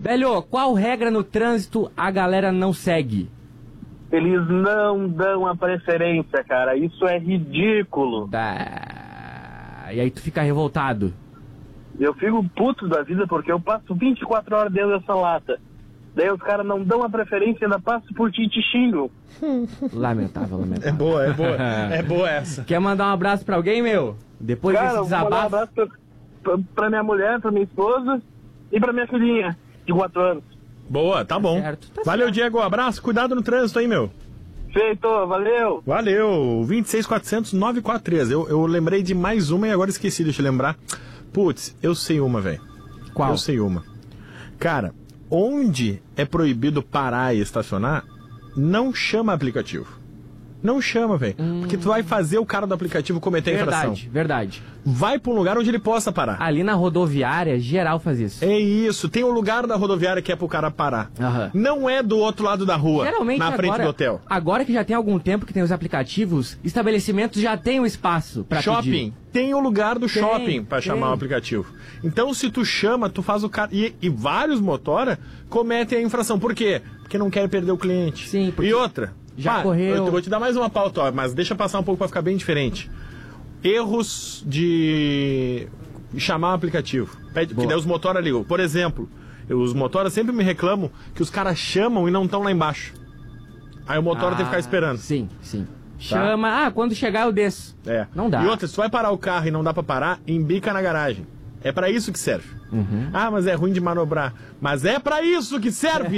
Velho, qual regra no trânsito a galera não segue? Eles não dão a preferência, cara. Isso é ridículo. E aí tu fica revoltado. Eu fico puto da vida porque eu passo 24 horas dentro dessa lata. Daí os caras não dão a preferência, ainda passo por ti e te xingam. Lamentável. É boa. É boa essa. Quer mandar um abraço pra alguém, meu? Depois Cara, desse eu vou mandar um desabafo. abraço pra minha mulher, pra minha esposa e pra minha filhinha de 4 anos. Boa, tá bom. certo, tá Valeu, certo. Diego. Abraço. Cuidado no trânsito aí, meu. Feito, valeu! Valeu. 26400-943. Eu lembrei de mais uma e agora esqueci de te lembrar. Putz, eu sei uma, velho. Qual? Eu sei uma. Cara, onde é proibido parar e estacionar, não chama aplicativo. Não chama, velho. Porque tu vai fazer o cara do aplicativo cometer a infração. Verdade. Vai pra um lugar onde ele possa parar. Ali na rodoviária, geral faz isso. É isso. Tem um lugar da rodoviária que é pro cara parar. Aham. Não é do outro lado da rua, Geralmente na frente agora, do hotel. Agora que já tem algum tempo que tem os aplicativos, estabelecimentos já tem o espaço pra Shopping. pedir. Tem o lugar do shopping pra tem. chamar o aplicativo. Então, se tu chama, tu faz o cara... E vários motora cometem a infração. Por quê? Porque não querem perder o cliente. Sim, porque E outra... já correu... Eu vou te dar mais uma pauta, ó, mas deixa passar um pouco pra ficar bem diferente. Erros de chamar o aplicativo. Que daí os motora ligam. Por exemplo, os motoras sempre me reclamam que os caras chamam e não estão lá embaixo. Aí o motora tem que ficar esperando. Sim. Chama, quando chegar eu desço. É. Não dá. E outra, se tu vai parar o carro e não dá pra parar, embica na garagem. É pra isso que serve. Mas é ruim de manobrar. Mas é pra isso que serve!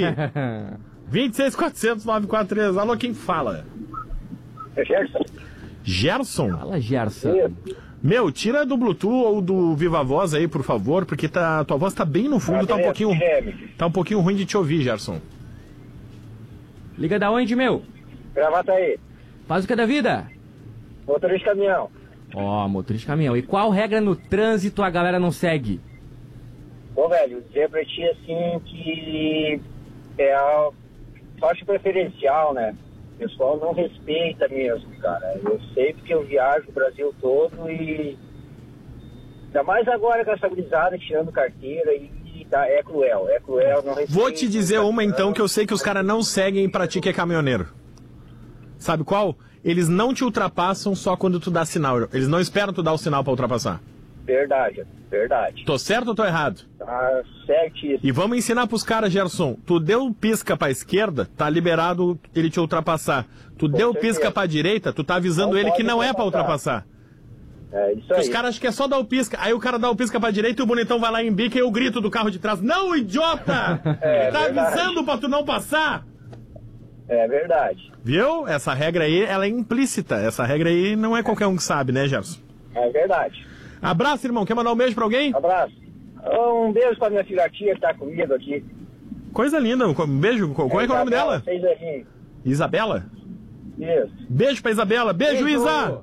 26400-943. Alô, quem fala? É Gerson? Gerson? Fala, Gerson. Meu, tira do Bluetooth ou do Viva Voz aí, por favor, porque tua voz tá bem no fundo, tá um pouquinho ruim de te ouvir, Gerson. Liga da onde, meu? Gravata aí. Faz o que é da vida? Motorista de caminhão. Ó, motorista de caminhão. E qual regra no trânsito a galera não segue? Ô, velho, dizer pra ti assim que é a faixa preferencial, né? O pessoal não respeita mesmo, cara. Eu sei porque eu viajo o Brasil todo e ainda mais agora com essa gurizada tirando carteira e é cruel, não respeita. Vou te dizer uma então que eu sei que os caras não seguem pra ti que é caminhoneiro. Sabe qual? Eles não te ultrapassam só quando tu dá sinal. Eles não esperam tu dar o sinal pra ultrapassar. Verdade. Tô certo ou tô errado? Tá certíssimo. E vamos ensinar pros caras, Gerson. Tu deu pisca pra esquerda, tá liberado ele te ultrapassar. Tu deu pisca pra direita, tu tá avisando Não ele que pode não é pra ultrapassar. É isso aí. Os caras acham que é só dar o pisca. Aí o cara dá o pisca pra direita e o bonitão vai lá e embica e eu grito do carro de trás. Não, idiota! Tá verdade. avisando pra tu não passar? É verdade. Viu? Essa regra aí, ela é implícita. Essa regra aí não é qualquer um que sabe, né, Gerson? É verdade. Abraço, irmão. Quer mandar um beijo pra alguém? Abraço. Um beijo pra minha filhotinha que tá comigo aqui. Coisa linda. Um beijo. Qual é que é o nome dela? 6 aninhos. Isabela? Isso. Beijo pra Isabela. Beijo, Isa!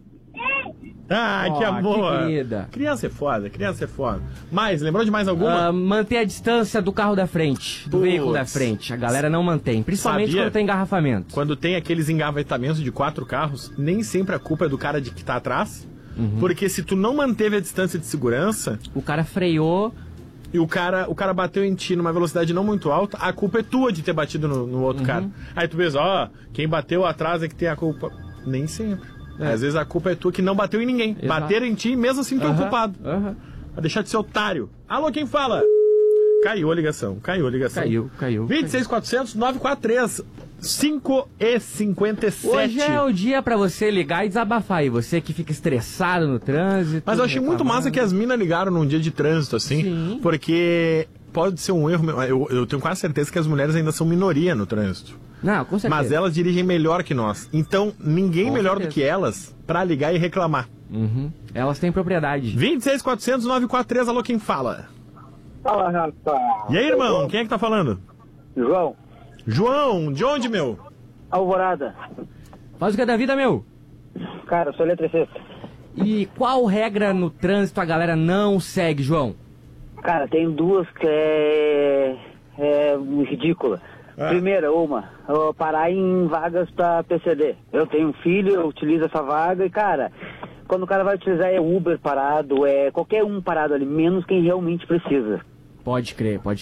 Que Ó, amor! que querida. Criança é foda. Mais, lembrou de mais alguma? Manter a distância do carro da frente, do Putz. veículo da frente. A galera não mantém, principalmente Sabia? quando tem engarrafamento. Quando tem aqueles engavetamentos de 4 carros, nem sempre a culpa é do cara que tá atrás. Porque se tu não manteve a distância de segurança O cara freou. e o cara bateu em ti numa velocidade não muito alta, a culpa é tua de ter batido no outro cara. Aí tu pensa, quem bateu atrás é que tem a culpa. Nem sempre. Às vezes a culpa é tua que não bateu em ninguém. Exato. Bateram em ti e mesmo assim tu é o culpado. Pra deixar de ser otário. Alô, quem fala? Caiu a ligação. Caiu. 26400-943. 5h57. Hoje é o dia pra você ligar e desabafar aí. Você que fica estressado no trânsito. Mas eu achei muito massa que as minas ligaram num dia de trânsito, assim. Sim. Porque pode ser um erro. Eu tenho quase certeza que as mulheres ainda são minoria no trânsito. Não, com certeza. Mas elas dirigem melhor que nós. Então, ninguém Com melhor certeza. do que elas pra ligar e reclamar. Elas têm propriedade. 26400-943, alô, quem fala? Fala, rapaz. E aí, irmão, quem é que tá falando? João, João, de onde, meu? Alvorada. Faz o que é da vida, meu? Cara, eu sou eletricista. E qual regra no trânsito a galera não segue, João? Cara, tem duas que é ridícula. Primeira, parar em vagas pra PCD. Eu tenho um filho, eu utilizo essa vaga e, cara, quando o cara vai utilizar é Uber parado, é qualquer um parado ali, menos quem realmente precisa. Pode crer.